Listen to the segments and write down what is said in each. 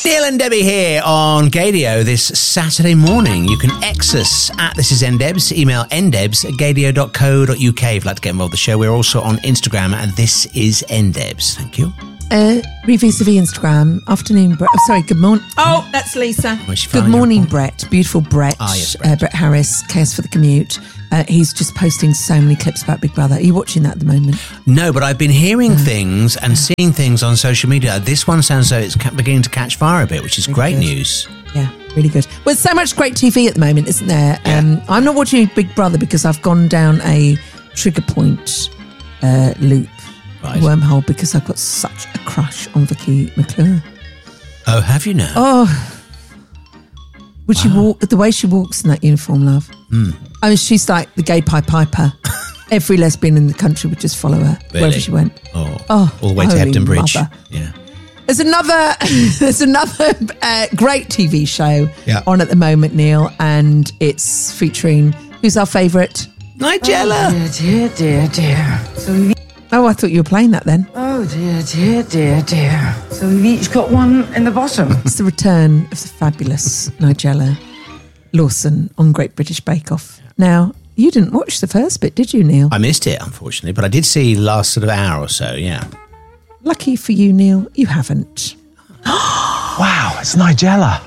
Neil and Debbie here on Gadio this Saturday morning. You can X us at This Is NDebs, email ndebs@gadio.co.uk if you'd like to get involved with the show. We're also on Instagram at This Is NDebs. Thank you. Vis-a-vis Instagram, afternoon, Brett. Oh, sorry, good morning. Oh, that's Lisa. Good morning, Brett. Beautiful Brett. Yes, Brett. Brett Harris, Chaos for the Commute. He's just posting so many clips about Big Brother. Are you watching that at the moment? No, but I've been hearing things and seeing things on social media. This one sounds as though it's beginning to catch fire a bit, which is great news. Yeah, really good. Well, there's so much great TV at the moment, isn't there? Yeah. I'm not watching Big Brother because I've gone down a trigger point loop. Right. Wormhole, because I've got such a crush on Vicky McClure. Oh, have you now? Oh, would she walk the way she walks in that uniform, love? I mean, she's like the gay Pied Piper. Every lesbian in the country would just follow her wherever she went. Oh, all the way to Hebden Bridge. Mother. Yeah. There's another great TV show on at the moment, Neil, and it's featuring who's our favourite? Nigella. Oh, dear. Oh, I thought you were playing that then. Oh, dear. So we've each got one in the bottom. It's the return of the fabulous Nigella Lawson on Great British Bake Off. Now, you didn't watch the first bit, did you, Neil? I missed it, unfortunately, but I did see the last sort of hour or so, yeah. Lucky for you, Neil, you haven't. Wow, it's Nigella.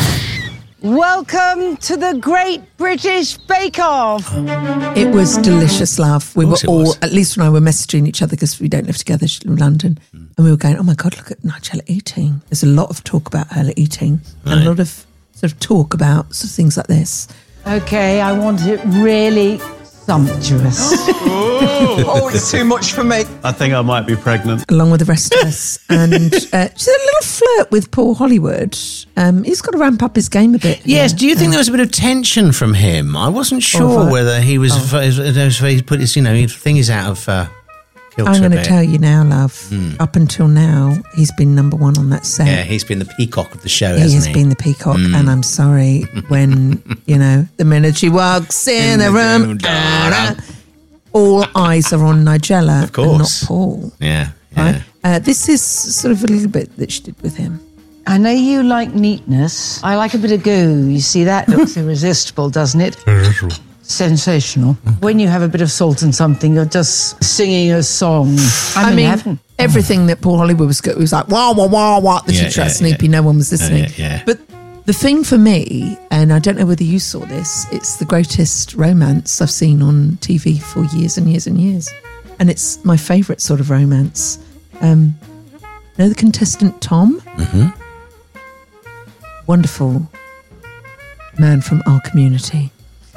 Welcome to the Great British Bake Off. It was delicious, love. We were all, was. at least when I were messaging each other because we don't live together in London, and we were going, oh my God, look at Nigella eating. There's a lot of talk about her eating and a lot of sort of talk about sort of things like this. Okay, I want it really sumptuous. Oh, it's too much for me. I think I might be pregnant. Along with the rest of us. And she's a little flirt with Paul Hollywood. He's got to ramp up his game a bit. Yes, do you think there was a bit of tension from him? I wasn't sure whether he was, he put his, thing is out of kilter. I'm going to tell you now, love, up until now, he's been number one on that set. Yeah, he's been the peacock of the show, He has been the peacock, and I'm sorry when, the minute she walks in the room, all eyes are on Nigella of course. And not Paul. Yeah. Right? This is sort of a little bit that she did with him. I know you like neatness. I like a bit of goo. You see, that looks irresistible, doesn't it? Sensational. When you have a bit of salt in something, you're just singing a song. I mean, everything that Paul Hollywood was good, it was like, wah, wah, wah, wah, the teacher at Snoopy, no one was listening. But the thing for me, and I don't know whether you saw this, it's the greatest romance I've seen on TV for years and years and years. And it's my favourite sort of romance. Know the contestant Tom? Mm-hmm. Wonderful man from our community.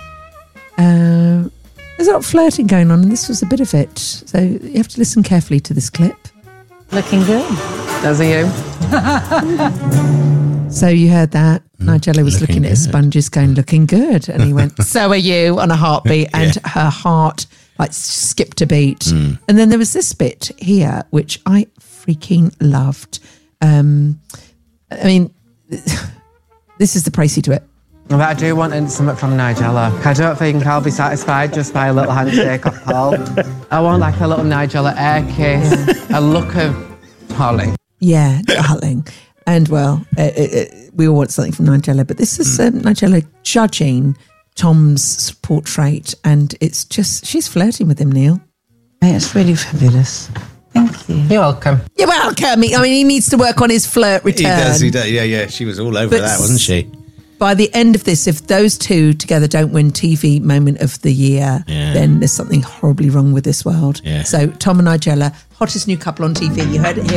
There's a lot of flirting going on, and this was a bit of it. So you have to listen carefully to this clip. Looking good. Does he? So you heard that. Nigella was looking at his sponges going, looking good. And he went, so are you, on a heartbeat. And her heart skipped a beat. And then there was this bit here, which I freaking loved. This is the précis to it. But I do want something from Nigella. I don't think I'll be satisfied just by a little handshake off Paul. I want like a little Nigella air kiss, a look of Holly. Yeah, darling. And well, we all want something from Nigella, but this is Nigella judging Tom's portrait, and it's just, she's flirting with him, Neil. It's really fabulous. Thank you. You're welcome. You're welcome. I mean, he needs to work on his flirt return. He does. Yeah. She was all over that, wasn't she? By the end of this, if those two together don't win TV Moment of the Year, then there's something horribly wrong with this world. Yeah. So Tom and Nigella, hottest new couple on TV. You heard it here.